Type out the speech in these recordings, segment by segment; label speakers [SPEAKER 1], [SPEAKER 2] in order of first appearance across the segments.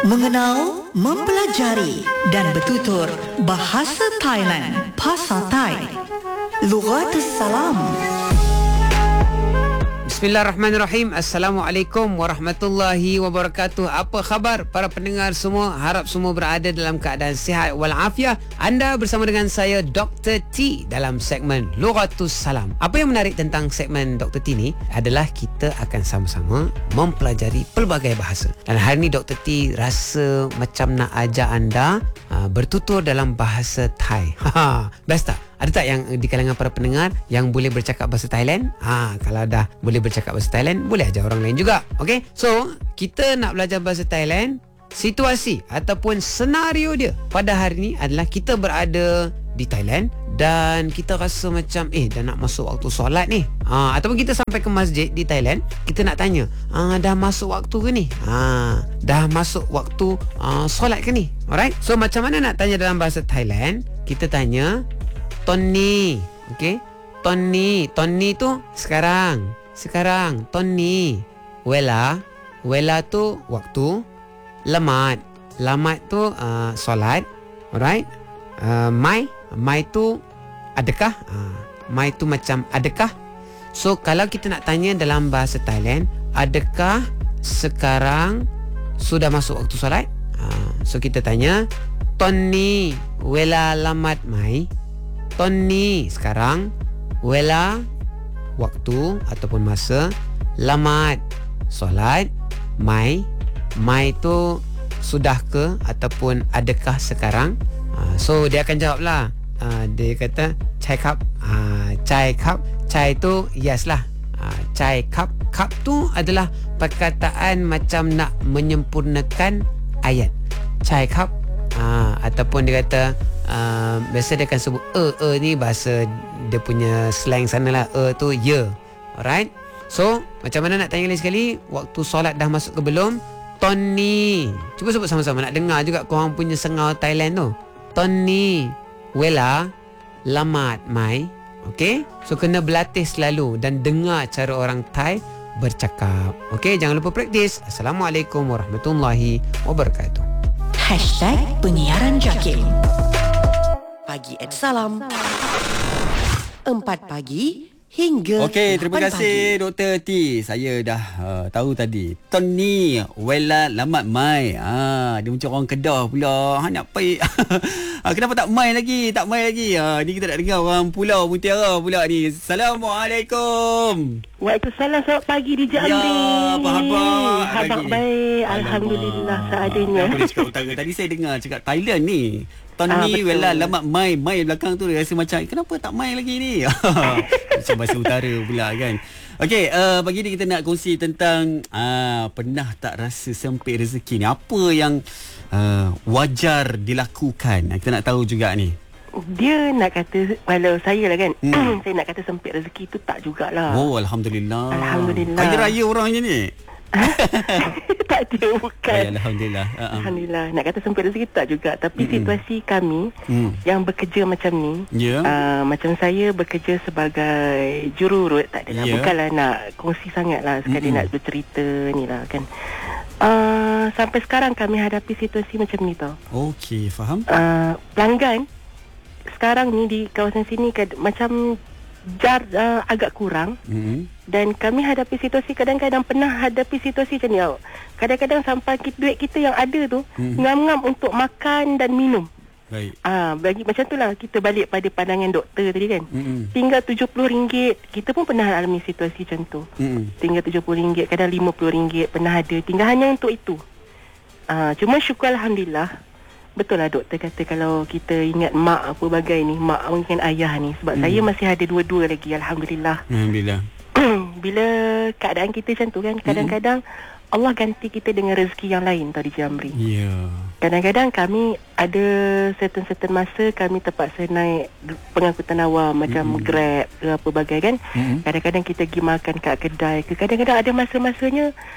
[SPEAKER 1] mengenal, mempelajari dan bertutur bahasa Thailand, Pasar Thai, Lughatus Salam.
[SPEAKER 2] Bismillahirrahmanirrahim. Assalamualaikum warahmatullahi wabarakatuh. Apa khabar para pendengar semua? Harap semua berada dalam keadaan sihat walafiat. Anda bersama dengan saya Dr. T dalam segmen Lughatus Salam. Apa yang menarik tentang segmen Dr. T ni adalah kita akan sama-sama mempelajari pelbagai bahasa. Dan hari ni Dr. T rasa macam nak ajak anda bertutur dalam bahasa Thai. Best tak? Ada tak yang di kalangan para pendengar yang boleh bercakap bahasa Thailand? Kalau dah boleh bercakap bahasa Thailand, boleh ajar orang lain juga. Okay? So, kita nak belajar bahasa Thailand. Situasi ataupun senario dia pada hari ni adalah kita berada di Thailand dan kita rasa macam dah nak masuk waktu solat ni. Ataupun kita sampai ke masjid di Thailand, kita nak tanya, dah masuk waktu ke ni? Dah masuk waktu solat ke ni? Alright? So, macam mana nak tanya dalam bahasa Thailand? Kita tanya Tony, okay? Tony tu sekarang. Tony, Wela tu waktu. Lamat tu solat. Alright? Mai tu adakah? Mai tu macam adakah? So kalau kita nak tanya dalam bahasa Thailand, adakah sekarang sudah masuk waktu solat? So kita tanya Tony, Wela lamat mai. Tony sekarang, Wela waktu ataupun masa, lamat solat, mai tu sudah ke ataupun adakah sekarang? So dia akan jawab lah. Dia kata chai cup. Chai tu yes lah. Chai cup. Cup tu adalah perkataan macam nak menyempurnakan ayat. Chai cup. Ataupun dia kata biasa dia akan sebut ni bahasa dia punya slang sana lah. Tu ya. Alright. So macam mana nak tanya lagi sekali, waktu solat dah masuk ke belum? Tony, cuba sebut sama-sama, nak dengar juga korang punya sengau Thailand tu. Tony, Wela lamat mai. Okay? So kena berlatih selalu dan dengar cara orang Thai bercakap. Okay? Jangan lupa praktis. Assalamualaikum warahmatullahi wabarakatuh.
[SPEAKER 1] #penyiaran JAKIM.
[SPEAKER 3] Pagi Salam 4 pagi hingga
[SPEAKER 4] Okey, terima kasih Dr. T. Saya dah tahu tadi. Tony, Wela lamat mai. Dia macam orang Kedah pula. Nak pai. Kenapa tak mai lagi? Ni kita nak dengar orang Pulau Mutiara pula ni. Assalamualaikum.
[SPEAKER 5] Waalaikumsalam. Selamat pagi di Jambi.
[SPEAKER 4] Ya, apa khabar?
[SPEAKER 5] Khabar baik. Alhamdulillah seadanya.
[SPEAKER 4] Boleh cakap utara. Tadi saya dengar cakap Thailand ni. Tony, Wela lamat mai. Mai belakang tu dia rasa macam kenapa tak mai lagi ni? Macam bahasa utara pula kan. Okey, pagi ni kita nak kongsi tentang pernah tak rasa sempit rezeki ni. Apa yang wajar dilakukan? Kita nak tahu juga ni.
[SPEAKER 5] Dia nak kata, kalau saya lah kan, saya nak kata sempit rezeki tu tak jugalah.
[SPEAKER 4] Oh, Alhamdulillah.
[SPEAKER 5] Alhamdulillah.
[SPEAKER 4] Kaya raya orang je ni.
[SPEAKER 5] Tak ada, bukan.
[SPEAKER 4] Alhamdulillah.
[SPEAKER 5] Alhamdulillah. Nak kata sempit rezeki tak juga. Tapi situasi kami yang bekerja macam ni, macam saya bekerja sebagai jururut, tak adalah. Bukanlah nak kongsi sangat lah, sekali nak bercerita ni lah kan. Sampai sekarang kami hadapi situasi macam ni tau.
[SPEAKER 4] Okey, faham.
[SPEAKER 5] Pelanggan sekarang ni di kawasan sini macam agak kurang. Dan kami hadapi situasi, kadang-kadang pernah hadapi situasi macam ni. Kadang-kadang sampai duit kita yang ada tu ngam-ngam untuk makan dan minum.
[SPEAKER 4] Baik.
[SPEAKER 5] Bagi macam tu lah, kita balik pada pandangan doktor tadi kan. Tinggal RM70. Kita pun pernah alami situasi macam tu. Tinggal RM70, kadang RM50 pernah ada. Tinggal hanya untuk itu. Cuma syukur Alhamdulillah. Betul lah doktor kata kalau kita ingat mak apa bagai ni, mak mungkin ayah ni. Sebab saya masih ada dua-dua lagi. Alhamdulillah.
[SPEAKER 4] Alhamdulillah.
[SPEAKER 5] Bila keadaan kita macam tu kan, kadang-kadang Allah ganti kita dengan rezeki yang lain tau di Jamri. Kadang-kadang kami ada certain masa kami terpaksa naik pengangkutan awam macam Grab ke apa bagai kan. Kadang-kadang kita pergi makan kat kedai ke. Kadang-kadang ada masa-masanya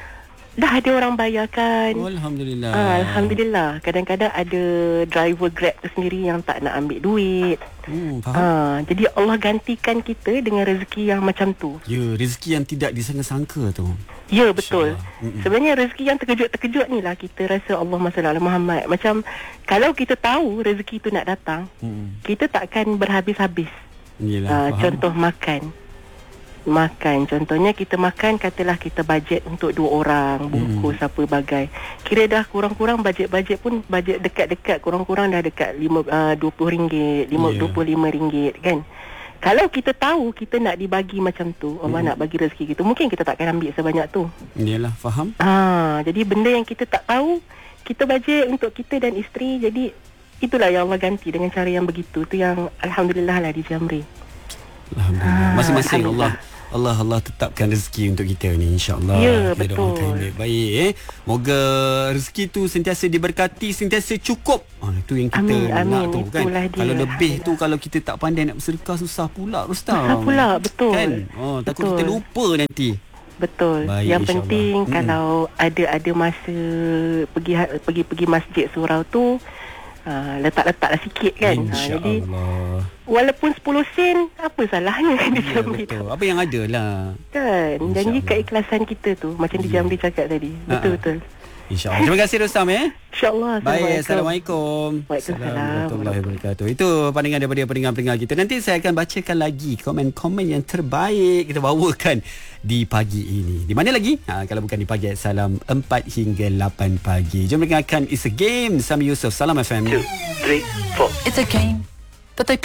[SPEAKER 5] dah ada orang bayarkan.
[SPEAKER 4] Alhamdulillah.
[SPEAKER 5] Alhamdulillah. Kadang-kadang ada driver Grab tu sendiri yang tak nak ambil duit.
[SPEAKER 4] Faham.
[SPEAKER 5] Jadi Allah gantikan kita dengan rezeki yang macam tu.
[SPEAKER 4] Ya, rezeki yang tidak disangka-sangka tu.
[SPEAKER 5] Ya, betul.
[SPEAKER 4] InsyaAllah.
[SPEAKER 5] Sebenarnya rezeki yang terkejut-terkejut ni lah kita rasa Allahumma salli ala Muhammad. Macam kalau kita tahu rezeki tu nak datang, kita takkan berhabis-habis.
[SPEAKER 4] Yelah, faham.
[SPEAKER 5] Contoh makan. Contohnya kita makan, katalah kita bajet untuk 2 orang, bungkus apa bagai. Kira dah kurang-kurang bajet pun bajet dekat-dekat, kurang-kurang dah dekat RM20, RM25 kan. Kalau kita tahu kita nak dibagi macam tu, Allah nak bagi rezeki kita, mungkin kita takkan ambil sebanyak tu.
[SPEAKER 4] Yalah, faham.
[SPEAKER 5] Jadi benda yang kita tak tahu, kita bajet untuk kita dan isteri. Jadi itulah yang Allah ganti dengan cara yang begitu. Tu yang Alhamdulillah lah di Jamri.
[SPEAKER 4] Alhamdulillah. Masing-masing Allah tetapkan rezeki untuk kita ni, insya-Allah.
[SPEAKER 5] Ya,
[SPEAKER 4] kita
[SPEAKER 5] betul.
[SPEAKER 4] doakan baik. Moga rezeki tu sentiasa diberkati, sentiasa cukup. Itu yang kita nak tu kan.
[SPEAKER 5] Itulah dia.
[SPEAKER 4] Kalau lebih tu, kalau kita tak pandai nak bersedekah, susah pula Ustaz.
[SPEAKER 5] Susah pula, betul.
[SPEAKER 4] Kan? Takut kita lupa nanti.
[SPEAKER 5] Betul.
[SPEAKER 4] Baik,
[SPEAKER 5] yang
[SPEAKER 4] insyaAllah.
[SPEAKER 5] penting kalau ada masa pergi masjid surau tu, letak-letaklah sikit kan. Jadi walaupun 10 sen, apa salahnya di Jamri tu?
[SPEAKER 4] Apa yang ada lah
[SPEAKER 5] kan. Janji keikhlasan kita tu, macam di Jamri cakap tadi. Betul-betul.
[SPEAKER 4] InsyaAllah. Terima kasih Rostam
[SPEAKER 5] InsyaAllah.
[SPEAKER 4] Baik, Assalamualaikum.
[SPEAKER 5] Waalaikumsalam
[SPEAKER 4] warahmatullahi wabarakatuh. Itu pandangan daripada pendengar-pendengar kita. Nanti saya akan bacakan lagi komen-komen yang terbaik kita bawakan di pagi ini. Di mana lagi? Kalau bukan di Pagi Salam 4 hingga 8 pagi. Jom dengarkan It's a Game Sami Yusof, Salam FM.
[SPEAKER 6] 2, 3, 4.
[SPEAKER 1] It's a game, but they